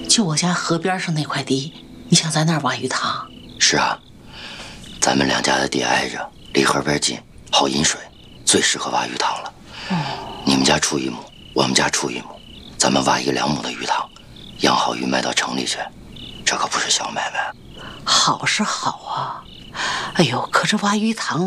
就我家河边上那块地，你想在那儿挖鱼塘？ 是啊，咱们两家的地挨着，离河边近，好饮水，最适合挖鱼塘了。你们家出1亩，我们家出1亩，咱们挖一个2亩的鱼塘，养好鱼卖到城里去，这可不是小买卖。 好是好啊，哎呦，可这挖鱼塘